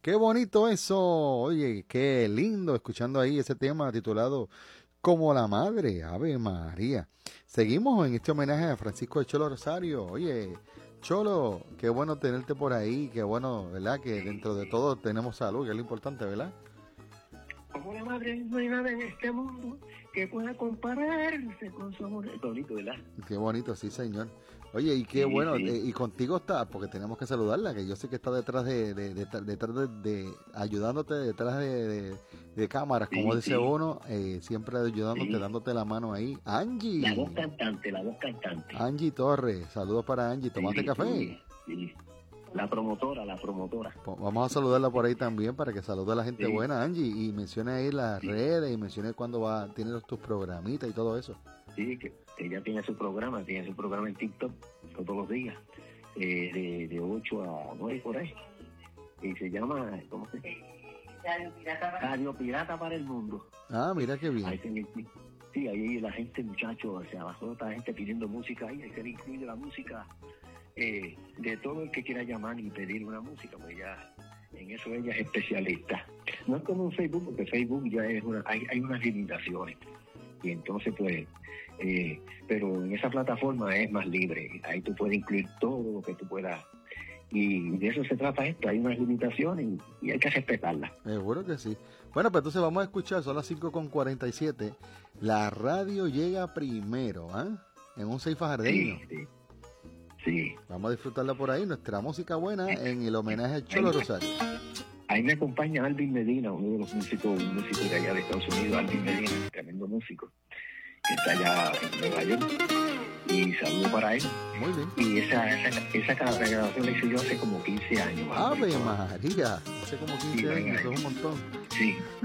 Qué bonito eso. Oye, qué lindo escuchando ahí ese tema titulado Como la Madre, Ave María. Seguimos en este homenaje a Francisco de Cholo Rosario. Oye, Cholo, qué bueno tenerte por ahí, qué bueno, ¿verdad? Que dentro de todo tenemos salud, que es lo importante, ¿verdad? Como la madre, no hay nada en este mundo que pueda compararse con su amor. Es bonito, ¿verdad? Qué bonito, sí, señor. Oye, y qué Sí, bueno, sí. y contigo está, porque tenemos que saludarla, que yo sé que está detrás detrás ayudándote detrás de cámaras, como Sí, dice sí, uno, siempre ayudándote, sí. dándote la mano ahí. La voz Angie, cantante, la voz cantante. Angie Torres, saludos para Angie, ¿tomaste Sí, café? sí, sí. La promotora, la promotora. Vamos a saludarla por ahí también para que salude a la gente Sí, buena, Angie, y mencione ahí las sí, redes, y mencione cuándo tiene tus programitas y todo eso. sí, que ella tiene su programa en TikTok todos los días, de 8 a 9 por ahí. Y se llama, ¿cómo se llama? Radio Pirata para el Mundo. Ah, mira qué Ahí bien. se le- sí, ahí la gente, muchachos, se abajó toda la gente pidiendo música ahí, ahí se le incluye la música de todo el que quiera llamar y pedir una música, pues ya en eso ella es especialista. No es como en Facebook, porque Facebook ya es hay unas limitaciones. Y entonces pues, pero en esa plataforma es más libre, ahí tú puedes incluir todo lo que tú puedas. Y de eso se trata esto, hay unas limitaciones y hay que respetarlas. Seguro que sí. Bueno, pues entonces vamos a escuchar, son las 5:47. La radio llega primero, ¿ah? En un seis fajardeño. Sí, sí, sí. Vamos a disfrutarla por ahí, nuestra música buena en el homenaje a Ahí, Cholo Rosario. ahí me acompaña Alvin Medina, uno de los músicos, un músico de allá de Estados Unidos, Alvin Medina, tremendo músico, que está allá en Nueva York. Y saludo para él. Muy bien. Y esa grabación la hice yo hace como 15 años. Más o Ave menos. María, hace como Sí, 15 años, eso es un montón. sí.